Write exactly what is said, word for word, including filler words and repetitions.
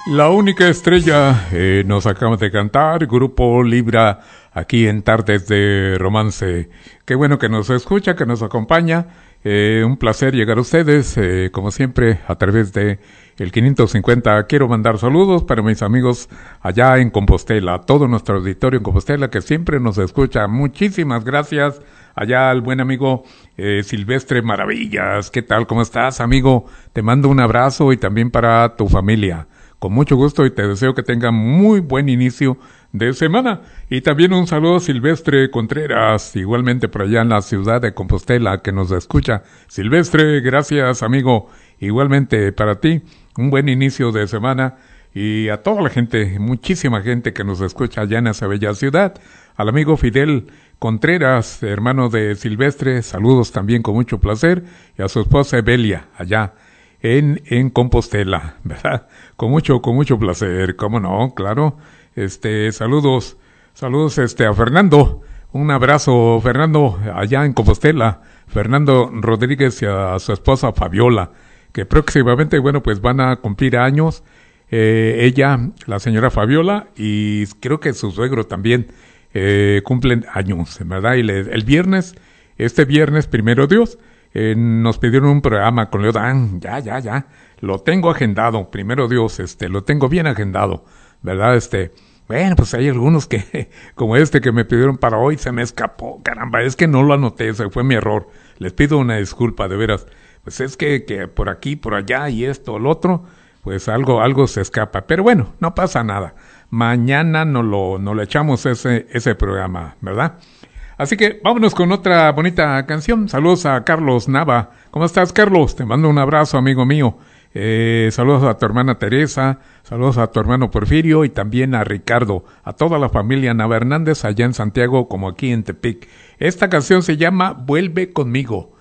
La única estrella eh, nos acaba de cantar, Grupo Libra, aquí en Tardes de Romance. Qué bueno que nos escucha, que nos acompaña. Eh, un placer llegar a ustedes, eh, como siempre, a través de el quinientos cincuenta. Quiero mandar saludos para mis amigos allá en Compostela, todo nuestro auditorio en Compostela que siempre nos escucha. Muchísimas gracias. Allá al buen amigo eh, Silvestre Maravillas. ¿Qué tal? ¿Cómo estás, amigo? Te mando un abrazo y también para tu familia. Con mucho gusto y te deseo que tengan muy buen inicio de semana. Y también un saludo a Silvestre Contreras, igualmente por allá en la ciudad de Compostela, que nos escucha. Silvestre, gracias, amigo. Igualmente para ti, un buen inicio de semana. Y a toda la gente, muchísima gente que nos escucha allá en esa bella ciudad. Al amigo Fidel Contreras, hermano de Silvestre, saludos también con mucho placer. Y a su esposa Evelia, allá en, en Compostela, ¿verdad? Con mucho, con mucho placer, cómo no, claro. Este, saludos, saludos este a Fernando, un abrazo, Fernando, allá en Compostela, Fernando Rodríguez y a su esposa Fabiola, que próximamente, bueno, pues van a cumplir años, eh, ella, la señora Fabiola, y creo que su suegro también eh, cumplen años, ¿verdad? Y le, el viernes, este viernes, primero Dios, Eh, nos pidieron un programa con Leodán, ya, ya, ya, lo tengo agendado, primero Dios, este, lo tengo bien agendado, ¿verdad? Este, bueno, pues hay algunos que, como este que me pidieron para hoy, se me escapó, caramba, es que no lo anoté, ese fue mi error, les pido una disculpa, de veras, pues es que, que por aquí, por allá y esto, lo otro, pues algo, algo se escapa, pero bueno, no pasa nada, mañana no lo, no le echamos ese, ese programa, ¿verdad? Así que vámonos con otra bonita canción. Saludos a Carlos Nava. ¿Cómo estás, Carlos? Te mando un abrazo, amigo mío. Eh, saludos a tu hermana Teresa, saludos a tu hermano Porfirio y también a Ricardo, a toda la familia Nava Hernández allá en Santiago como aquí en Tepic. Esta canción se llama Vuelve conmigo.